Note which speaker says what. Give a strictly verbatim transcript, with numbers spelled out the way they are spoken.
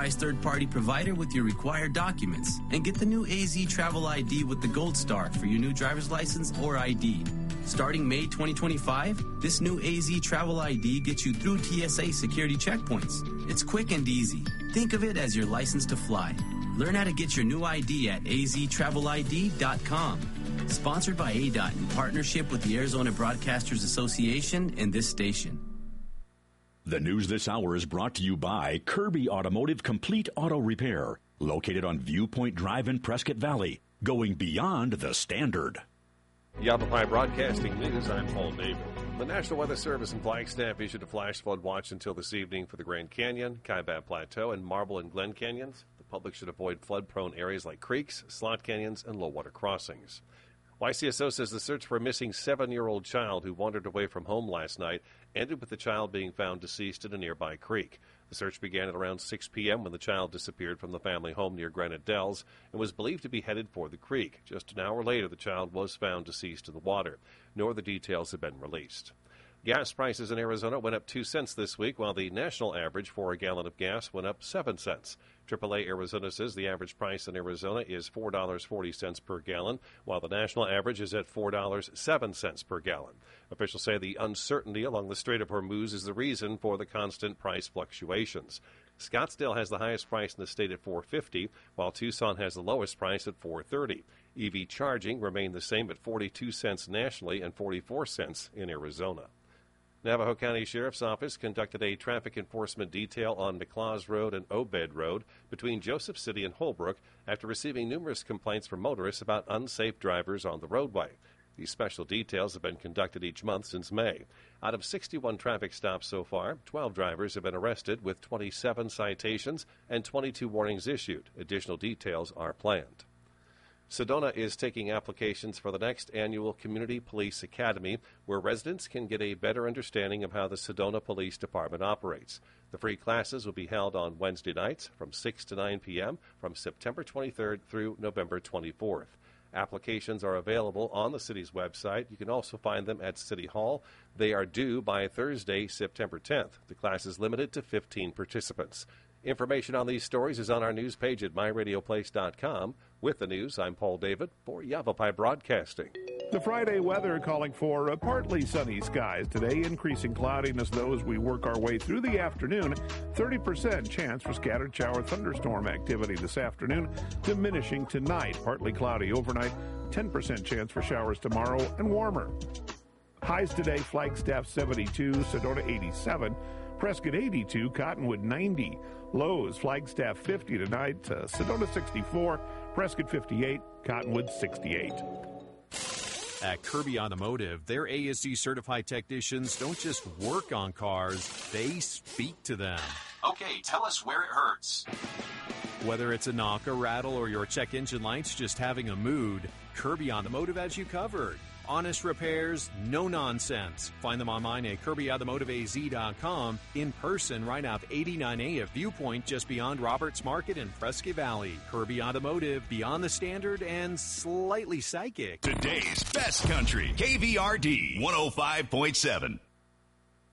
Speaker 1: authorized third-party provider with your required documents. And get the new A Z Travel I D with the Gold Star for your new driver's license or I D. Starting May twenty twenty-five, this new A Z Travel I D gets you through T S A security checkpoints. It's quick and easy. Think of it as your license to fly. Learn how to get your new I D at a z travel I D dot com. Sponsored by A D O T in partnership with the Arizona Broadcasters Association and this station.
Speaker 2: The news this hour is brought to you by Kirby Automotive Complete Auto Repair, located on Viewpoint Drive in Prescott Valley, going beyond the standard.
Speaker 3: Yavapai Broadcasting News, I'm Paul David. The National Weather Service and Flagstaff issued a flash flood watch until this evening for the Grand Canyon, Kaibab Plateau, and Marble and Glen Canyons. The public should avoid flood-prone areas like creeks, slot canyons, and low-water crossings. Y C S O says the search for a missing seven-year-old child who wandered away from home last night ended with the child being found deceased in a nearby creek. The search began at around six p.m. when the child disappeared from the family home near Granite Dells and was believed to be headed for the creek. Just an hour later, the child was found deceased in the water. No other details have been released. Gas prices in Arizona went up two cents this week, while the national average for a gallon of gas went up seven cents. triple A Arizona says the average price in Arizona is four dollars and forty cents per gallon, while the national average is at four dollars and seven cents per gallon. Officials say the uncertainty along the Strait of Hormuz is the reason for the constant price fluctuations. Scottsdale has the highest price in the state at four dollars and fifty cents, while Tucson has the lowest price at four dollars and thirty cents. E V charging remained the same at forty-two cents nationally and forty-four cents in Arizona. Navajo County Sheriff's Office conducted a traffic enforcement detail on McLaws Road and Obed Road between Joseph City and Holbrook after receiving numerous complaints from motorists about unsafe drivers on the roadway. These special details have been conducted each month since May. Out of sixty-one traffic stops so far, twelve drivers have been arrested with twenty-seven citations and twenty-two warnings issued. Additional details are planned. Sedona is taking applications for the next annual Community Police Academy, where residents can get a better understanding of how the Sedona Police Department operates. The free classes will be held on Wednesday nights from six to nine p.m. from September twenty-third through November twenty-fourth. Applications are available on the city's website. You can also find them at City Hall. They are due by Thursday, September tenth. The class is limited to fifteen participants. Information on these stories is on our news page at my radio place dot com. With the news, I'm Paul David for Yavapai Broadcasting.
Speaker 4: The Friday weather calling for uh, partly sunny skies today, increasing cloudiness though as we work our way through the afternoon. thirty percent chance for scattered shower thunderstorm activity this afternoon, diminishing tonight. Partly cloudy overnight, ten percent chance for showers tomorrow, and warmer. Highs today, Flagstaff seventy-two, Sedona eighty-seven, Prescott eighty-two, Cottonwood ninety. Lows, Flagstaff fifty tonight, uh, Sedona sixty-four, Prescott fifty-eight, Cottonwood sixty-eight.
Speaker 5: At Kirby Automotive, their A S E certified technicians don't just work on cars, they speak to them.
Speaker 6: Okay, tell us where it hurts.
Speaker 5: Whether it's a knock, a rattle, or your check engine light's just having a mood, Kirby Automotive has you covered. Honest repairs, no nonsense. Find them online at kirby automotive a z dot com. In person, right off eighty-nine A at Viewpoint, just beyond Roberts Market in Prescott Valley. Kirby Automotive, beyond the standard and slightly psychic.
Speaker 7: Today's best country, K V R D one oh five point seven.